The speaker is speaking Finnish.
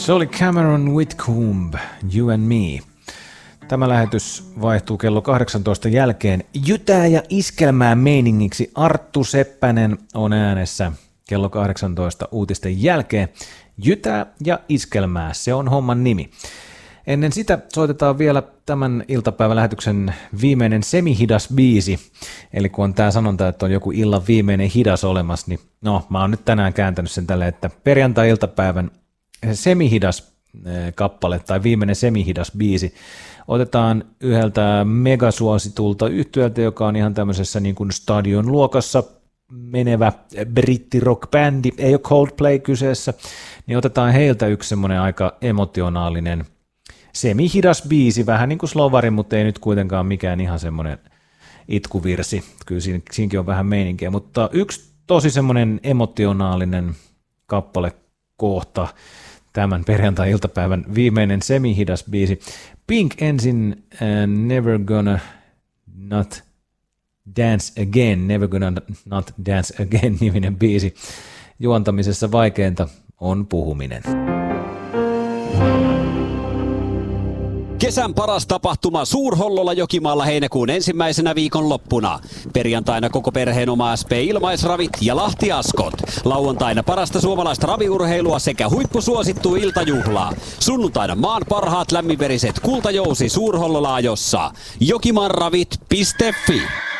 Se oli Cameron Whitcomb, You and Me. Tämä lähetys vaihtuu kello 18 jälkeen. Jytää ja iskelmää meiningiksi Arttu Seppänen on äänessä kello 18 uutisten jälkeen. Jytää ja iskelmää, se on homman nimi. Ennen sitä soitetaan vielä tämän iltapäivän lähetyksen viimeinen semihidas biisi. Eli kun on tämä sanonta, että on joku illan viimeinen hidas olemassa, niin no, mä oon nyt tänään kääntänyt sen tälle, että perjantai-iltapäivän semihidas kappale tai viimeinen semihidas biisi otetaan yhdeltä megasuositulta yhtyöltä, joka on ihan tämmöisessä niin kuin stadion luokassa menevä brittirock-bändi, ei ole Coldplay kyseessä, niin otetaan heiltä yksi semmoinen aika emotionaalinen semihidas biisi, vähän niin kuin slovari, mutta ei nyt kuitenkaan mikään ihan semmoinen itkuvirsi, kyllä siinäkin on vähän meininkiä, mutta yksi tosi semmoinen emotionaalinen kappale kohta, tämän perjantai-iltapäivän viimeinen semihidas biisi. Pink ensin Never Gonna Not Dance Again, Never Gonna Not Dance Again -niminen biisi. Juontamisessa vaikeinta on puhuminen. Kesän paras tapahtuma Suur-Hollola Jokimaalla heinäkuun ensimmäisenä viikonloppuna. Perjantaina koko perheen oma SP Ilmaisravit ja Lahti Askot. Lauantaina parasta suomalaista raviurheilua sekä huippusuosittu iltajuhlaa. Sunnuntaina maan parhaat lämminveriset kultajousi Suur-Hollola-ajossa. jokimaanravit.fi